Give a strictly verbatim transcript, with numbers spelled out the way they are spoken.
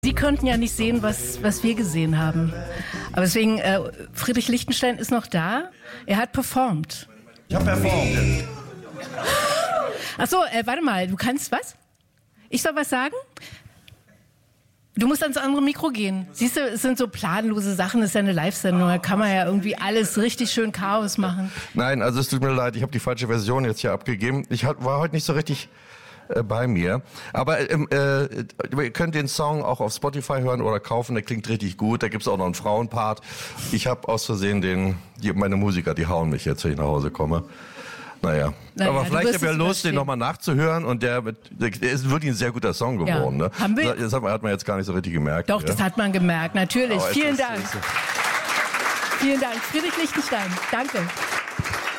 Sie konnten ja nicht sehen, was, was wir gesehen haben. Aber deswegen, äh, Friedrich Lichtenstein ist noch da. Er hat performt. Ich habe performt. Ach so, äh, warte mal, du kannst was? Ich soll was sagen? Du musst ans andere Mikro gehen. Siehst du, es sind so planlose Sachen, es ist ja eine Live-Sendung, da kann man ja irgendwie alles richtig schön Chaos machen. Nein, also es tut mir leid, ich habe die falsche Version jetzt hier abgegeben. Ich hat, war heute nicht so richtig äh, bei mir. Aber ähm, äh, ihr könnt den Song auch auf Spotify hören oder kaufen, der klingt richtig gut. Da gibt's auch noch einen Frauenpart. Ich habe aus Versehen den, die, meine Musiker, die hauen mich jetzt, wenn ich nach Hause komme. Naja, naja aber vielleicht habt ihr Lust, den nochmal nachzuhören und der, der ist wirklich ein sehr guter Song geworden. Ja. Ne? Haben wir? Das hat man, hat man jetzt gar nicht so richtig gemerkt. Doch, ja? Das hat man gemerkt, natürlich. Aber Vielen ist, Dank. Ist, Vielen Dank. Friedrich Lichtenstein, danke.